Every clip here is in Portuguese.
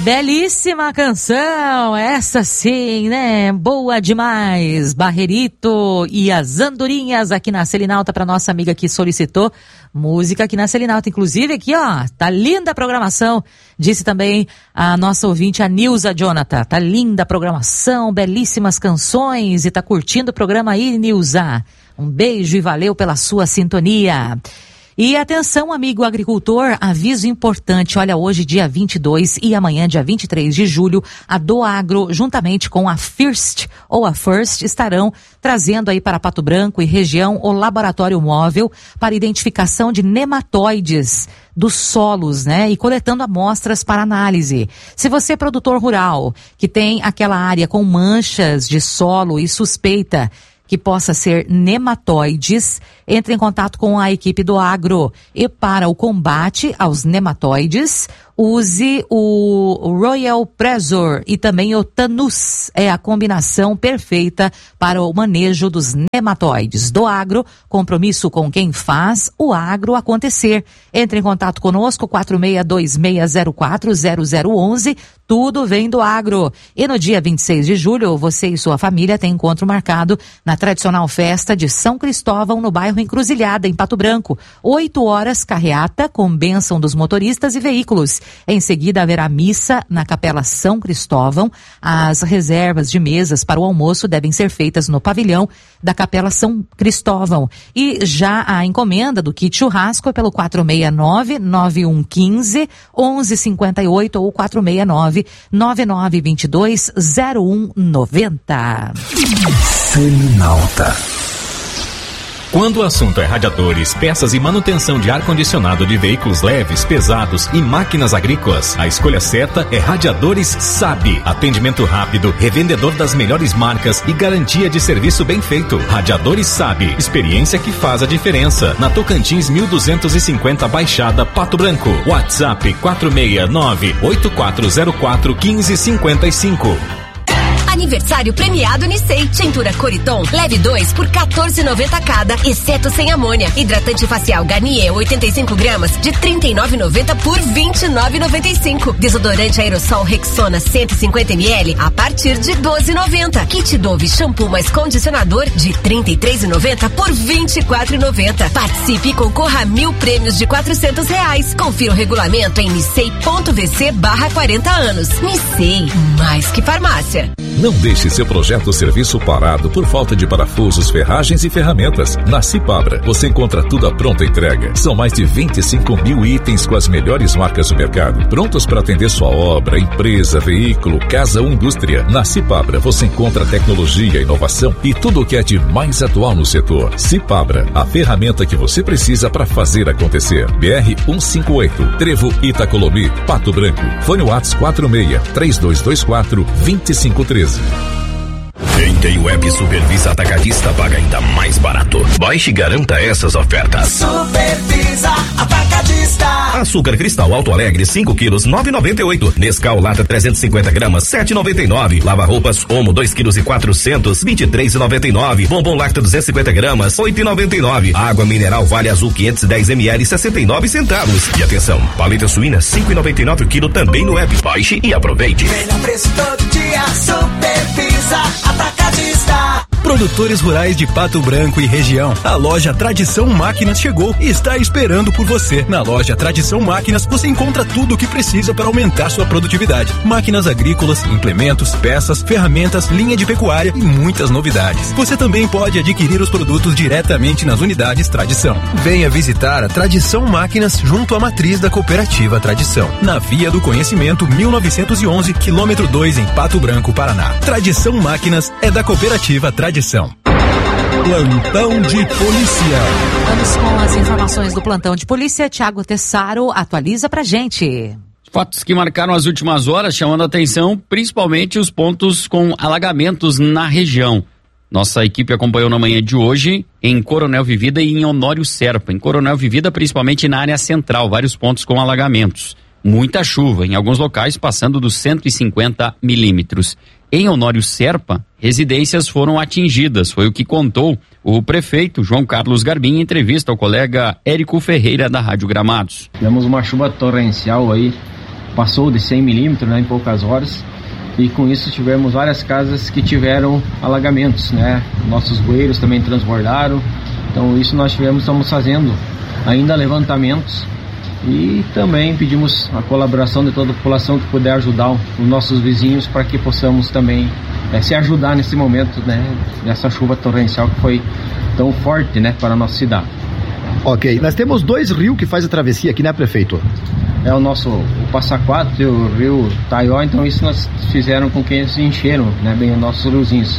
Belíssima canção, essa sim, né? Boa demais. Barrerito e as Andorinhas aqui na Selinalta, para nossa amiga que solicitou música aqui na Selinalta. Inclusive aqui, ó, tá linda a programação. Disse também a nossa ouvinte, a Nilza Jonathan. Tá linda a programação, belíssimas canções, e tá curtindo o programa aí, Nilza. Um beijo e valeu pela sua sintonia. E atenção, amigo agricultor, aviso importante, olha, hoje dia 22 e amanhã dia 23 de julho, a Doagro, juntamente com a First estarão trazendo aí para Pato Branco e região o laboratório móvel para identificação de nematóides dos solos, né? E coletando amostras para análise. Se você é produtor rural, que tem aquela área com manchas de solo e suspeita que possa ser nematóides, entre em contato com a equipe do Agro. E para o combate aos nematóides, use o Royal Pressure e também o Tanus. É a combinação perfeita para o manejo dos nematóides. Do Agro, compromisso com quem faz o agro acontecer. Entre em contato conosco, 4626040011. Tudo vem do Agro. E no dia 26 de julho, você e sua família têm encontro marcado na tradicional festa de São Cristóvão, no bairro Encruzilhada, em Pato Branco. 8 horas, carreata com bênção dos motoristas e veículos. Em seguida, haverá missa na Capela São Cristóvão. As reservas de mesas para o almoço devem ser feitas no pavilhão da Capela São Cristóvão. E já a encomenda do kit churrasco é pelo 469-9115-1158 ou 469-9922-0190. Selinalta. Quando o assunto é radiadores, peças e manutenção de ar-condicionado de veículos leves, pesados e máquinas agrícolas, a escolha certa é Radiadores SAB. Atendimento rápido, revendedor das melhores marcas e garantia de serviço bem feito. Radiadores SAB, experiência que faz a diferença. Na Tocantins 1250 Baixada, Pato Branco. WhatsApp 469-8404-1555. Aniversário premiado Nissei. Tintura Coriton, leve 2 por R$14,90 cada, exceto sem amônia. Hidratante facial Garnier 85 gramas de R$39,90 por R$29,95. Desodorante aerossol Rexona 150 ml a partir de R$12,90. Kit Dove shampoo mais condicionador de R$33,90 por R$24,90. Participe e concorra a 1.000 prêmios de R$400. Confira o regulamento em nissei.vc/40 anos. Nissei, mais que farmácia. Não deixe seu projeto ou serviço parado por falta de parafusos, ferragens e ferramentas. Na Cipabra, você encontra tudo à pronta entrega. São mais de 25 mil itens com as melhores marcas do mercado, prontos para atender sua obra, empresa, veículo, casa ou indústria. Na Cipabra, você encontra tecnologia, inovação e tudo o que é de mais atual no setor. Cipabra, a ferramenta que você precisa para fazer acontecer. BR-158, Trevo Itacolomi, Pato Branco. Fone WhatsApp 46-3224-2513. Quem tem o app Supervisa Atacadista paga ainda mais barato. Baixe e garanta essas ofertas. Supervisa Atacadista. Açúcar cristal Alto Alegre 5 quilos 9,98. Nescau lata 350 gramas 7,99. Lava roupas Omo 2 quilos e 400 23,99. Bombom Lacta 250 gramas 8,99. Água mineral Vale Azul 510 ml 69 centavos. E atenção, paleta suína 5,99 o quilo também no app. Baixe e aproveite. Melhor preço todo dia, Supervisa Atacadista. Produtores rurais de Pato Branco e região. A loja Tradição Máquinas chegou e está esperando por você. Na loja Tradição Máquinas você encontra tudo o que precisa para aumentar sua produtividade. Máquinas agrícolas, implementos, peças, ferramentas, linha de pecuária e muitas novidades. Você também pode adquirir os produtos diretamente nas unidades Tradição. Venha visitar a Tradição Máquinas junto à matriz da Cooperativa Tradição, na Via do Conhecimento 1911, quilômetro 2 em Pato Branco, Paraná. Tradição Máquinas é da Cooperativa Tradição. Plantão de polícia. Vamos com as informações do plantão de polícia. Thiago Tessaro atualiza pra gente. Fatos que marcaram as últimas horas, chamando a atenção, principalmente os pontos com alagamentos na região. Nossa equipe acompanhou na manhã de hoje em Coronel Vivida e em Honório Serpa. Em Coronel Vivida, principalmente na área central, vários pontos com alagamentos. Muita chuva, em alguns locais passando dos 150 milímetros. Em Honório Serpa, residências foram atingidas, foi o que contou o prefeito João Carlos Garbim em entrevista ao colega Érico Ferreira da Rádio Gramados. Tivemos uma chuva torrencial aí passou de 100 milímetros, né, em poucas horas. E com isso tivemos várias casas que tiveram alagamentos, né? Nossos bueiros também transbordaram. Então isso nós estamos fazendo ainda levantamentos e também pedimos a colaboração de toda a população que puder ajudar os nossos vizinhos para que possamos também se ajudar nesse momento, né? Dessa chuva torrencial que foi tão forte, né, para a nossa cidade. Ok, nós temos 2 rios que faz a travessia aqui, né, prefeito? É o Passa Quatro e o rio Taió, então isso nós fizeram com que eles encheram, né, bem os nossos riozinhos.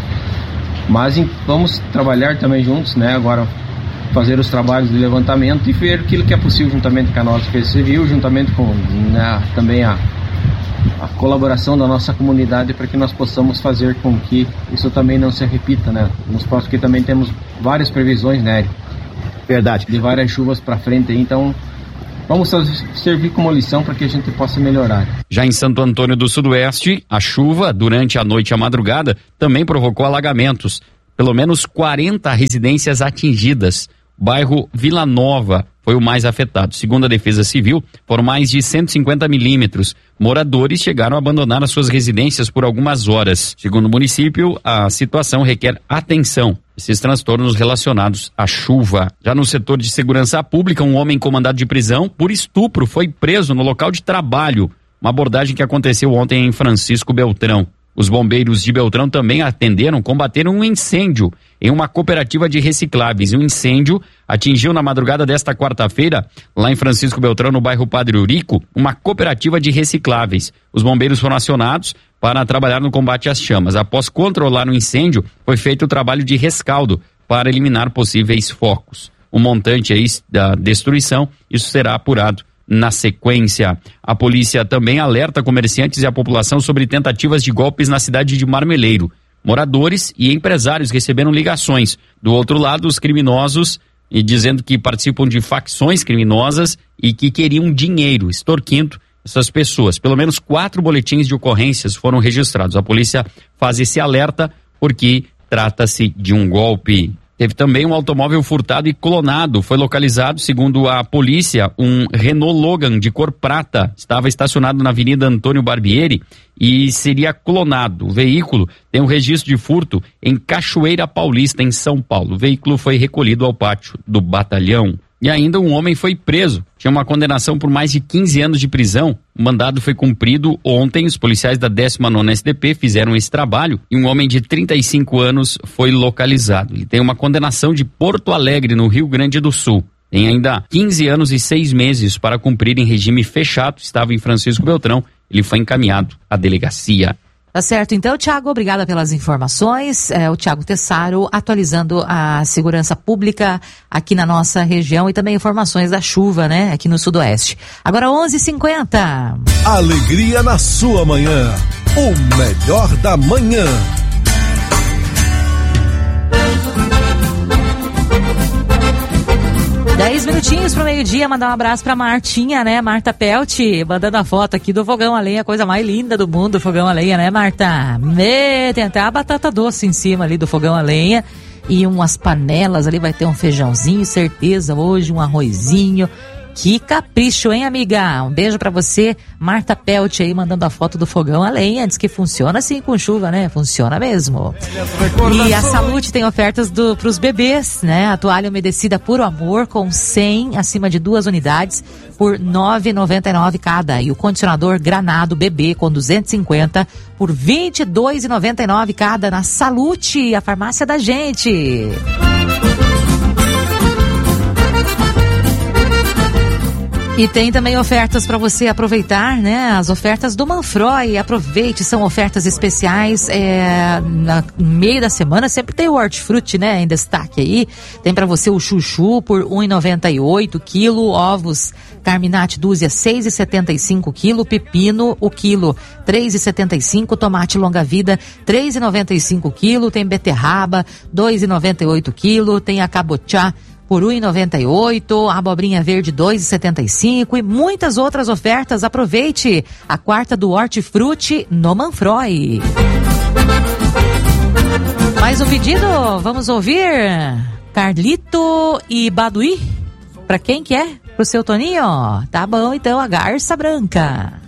Mas vamos trabalhar também juntos, né, agora fazer os trabalhos de levantamento e ver aquilo que é possível juntamente com a nossa Defesa Civil, juntamente com, né, também a colaboração da nossa comunidade para que nós possamos fazer com que isso também não se repita, né, nos próximos, porque também temos várias previsões, né, verdade, de várias chuvas para frente, então vamos servir como lição para que a gente possa melhorar. Já em Santo Antônio do Sudoeste, a chuva durante a noite e a madrugada também provocou alagamentos. Pelo menos 40 residências atingidas. O bairro Vila Nova foi o mais afetado. Segundo a Defesa Civil, foram mais de 150 milímetros. Moradores chegaram a abandonar as suas residências por algumas horas. Segundo o município, a situação requer atenção. Esses transtornos relacionados à chuva. Já no setor de segurança pública, um homem com mandado de prisão por estupro foi preso no local de trabalho. Uma abordagem que aconteceu ontem em Francisco Beltrão. Os bombeiros de Beltrão também combateram um incêndio em uma cooperativa de recicláveis. Um incêndio atingiu na madrugada desta quarta-feira, lá em Francisco Beltrão, no bairro Padre Eurico, uma cooperativa de recicláveis. Os bombeiros foram acionados para trabalhar no combate às chamas. Após controlar o incêndio, foi feito o trabalho de rescaldo para eliminar possíveis focos. O montante aí da destruição, isso será apurado na sequência. A polícia também alerta comerciantes e a população sobre tentativas de golpes na cidade de Marmeleiro. Moradores e empresários receberam ligações. Do outro lado, os criminosos dizendo que participam de facções criminosas e que queriam dinheiro, extorquindo essas pessoas. Pelo menos 4 boletins de ocorrências foram registrados. A polícia faz esse alerta porque trata-se de um golpe. Teve também um automóvel furtado e clonado. Foi localizado, segundo a polícia, um Renault Logan de cor prata. Estava estacionado na Avenida Antônio Barbieri e seria clonado. O veículo tem um registro de furto em Cachoeira Paulista, em São Paulo. O veículo foi recolhido ao pátio do batalhão. E ainda um homem foi preso. Tinha uma condenação por mais de 15 anos de prisão. O mandado foi cumprido ontem. Os policiais da 19ª SDP fizeram esse trabalho e um homem de 35 anos foi localizado. Ele tem uma condenação de Porto Alegre, no Rio Grande do Sul. Tem ainda 15 anos e 6 meses para cumprir em regime fechado. Estava em Francisco Beltrão. Ele foi encaminhado à delegacia. Tá certo, então, Thiago, obrigada pelas informações. O Thiago Tessaro atualizando a segurança pública aqui na nossa região e também informações da chuva, né, aqui no Sudoeste. Agora 11h50. Alegria na sua manhã. O melhor da manhã. 10 minutinhos pro meio-dia, mandar um abraço pra Martinha, né? Marta Pelt, mandando a foto aqui do fogão a lenha, coisa mais linda do mundo, fogão a lenha, né, Marta? Tem até a batata doce em cima ali do fogão a lenha e umas panelas ali, vai ter um feijãozinho, certeza, hoje um arrozinho. Que capricho, hein, amiga? Um beijo pra você, Marta Pelt aí, mandando a foto do fogão a lenha. Diz que funciona assim com chuva, né? Funciona mesmo. E a Salute tem ofertas pros bebês, né? A toalha umedecida Puro Amor com 100 acima de 2 unidades por R$ 9,99 cada. E o condicionador Granado Bebê com 250 por R$ 22,99 cada na Salute, a farmácia da gente. E tem também ofertas para você aproveitar, né? As ofertas do Manfroy, aproveite, são ofertas especiais, no meio da semana sempre tem o hortifruti, né? Em destaque aí, tem para você o chuchu por R$ 1,98 quilo, ovos Carminati dúzia 6,75 quilo, pepino o quilo 3,75, tomate longa vida 3,95 quilo, tem beterraba 2,98 quilo, tem a cabotiá por R$ 1,98, abobrinha verde R$ 2,75 e muitas outras ofertas. Aproveite a quarta do Hortifruti no Manfroy. Mais um pedido? Vamos ouvir Carlito e Baduí? Pra quem que é? Pro seu Toninho? Tá bom, então, a Garça Branca.